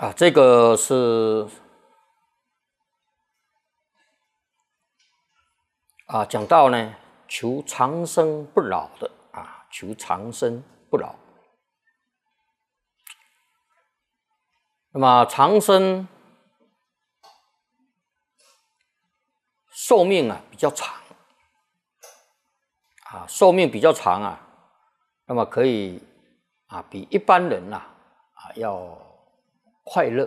这个是讲到呢，求长生不老的求长生不老。那么长生寿命比较长寿命比较长那么可以比一般人要快乐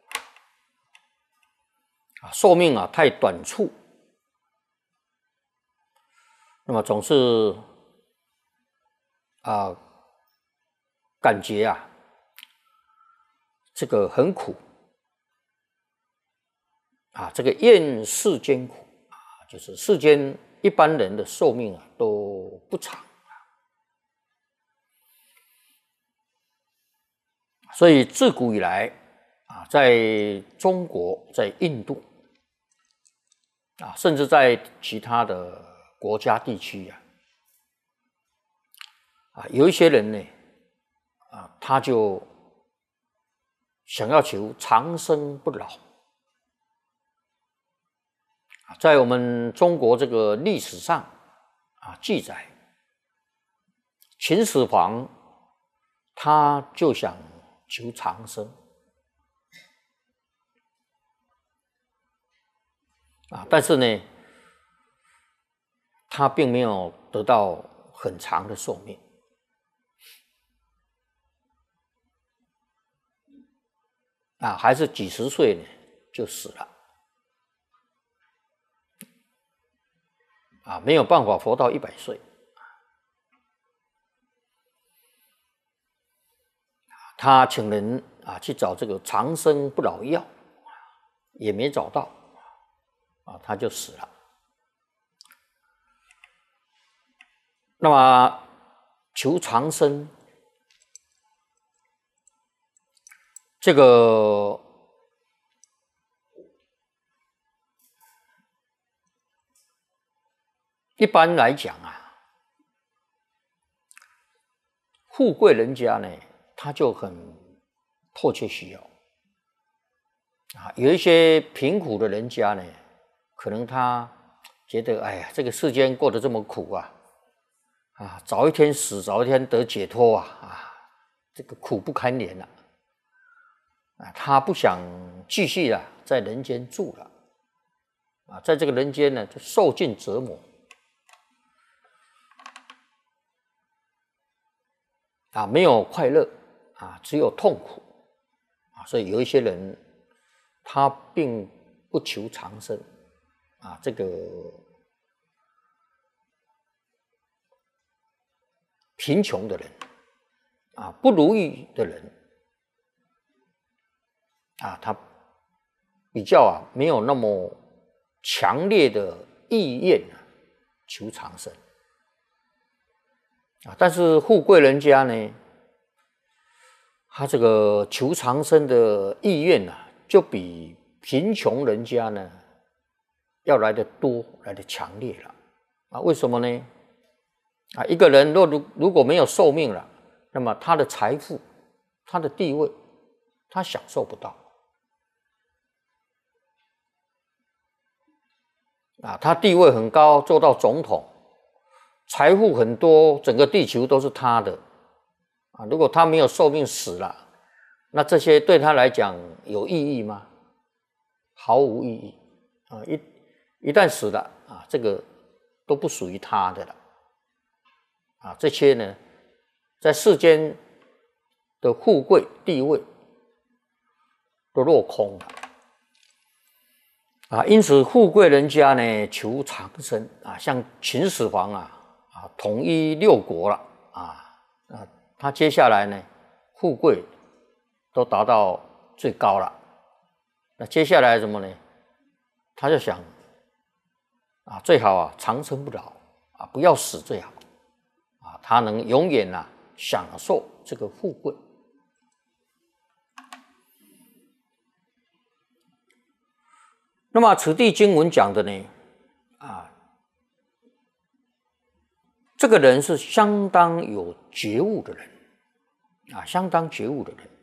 寿命太短促，那么总是感觉这个很苦这个厌世间苦就是世间一般人的寿命都不长所以自古以来在中国、在印度甚至在其他的国家地区有一些人呢他就想要求长生不老。在我们中国这个历史上记载，秦始皇他就想求长生但是呢，他并没有得到很长的寿命还是几十岁呢就死了没有办法活到100岁他请人去找这个长生不老药也没找到他就死了。那么求长生这个一般来讲富贵人家呢他就很迫切需要有一些贫苦的人家呢，可能他觉得哎呀，这个世间过得这么苦早一天死，早一天得解脱这个苦不堪言了他不想继续在人间住了在这个人间呢就受尽折磨没有快乐只有痛苦所以有一些人他并不求长生这个贫穷的人不如意的人他比较没有那么强烈的意愿求长生但是富贵人家呢，他这个求长生的意愿就比贫穷人家呢要来得多，来得强烈了为什么呢一个人如果没有寿命了，那么他的财富、他的地位他享受不到他地位很高，做到总统，财富很多，整个地球都是他的如果他没有寿命死了，那这些对他来讲有意义吗？毫无意义一旦死了这个都不属于他的了这些呢在世间的富贵地位都落空了因此富贵人家呢求长生像秦始皇统一6国了他接下来呢富贵都达到最高了，那接下来什么呢？他就想最好长生不老不要死最好他能永远享受这个富贵那么此地经文讲的呢这个人是相当有觉悟的人相当觉悟的人